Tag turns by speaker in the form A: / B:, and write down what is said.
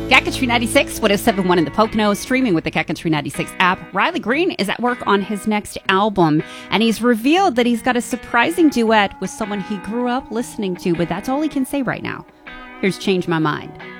A: Cat Country 96, 107.1 in the Poconos, streaming with the Cat Country 96 app. Riley Green is at work on his next album, and he's revealed that he's got a surprising duet with someone he grew up listening to, but that's all he can say right now. Here's Change My Mind.